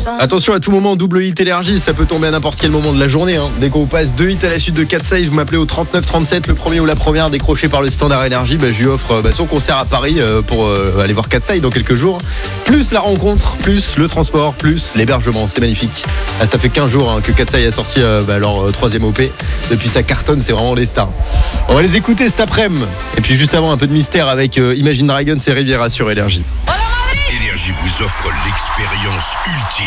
Attention, à tout moment, double hit énergie, ça peut tomber à n'importe quel moment de la journée. D'aès qu'on vous passe 2 hits à la suite de 4 saves, vous m'appelez au 39 37, le premier ou la première décroché par le standard énergie. Je lui offre son concert à Paris pour aller voir 4 saves dans quelques jours. Plus la rencontre, plus le transport, plus l'hébergement. C'est magnifique. Là, ça fait 15 jours que 4 saves a sorti leur 3e OP. Depuis, ça cartonne, c'est vraiment les stars. On va les écouter cet après-midi. Et puis juste avant, un peu de mystère avec Imagine Dragons et Riviera sur énergie. Énergie vous offre l'expérience ultime.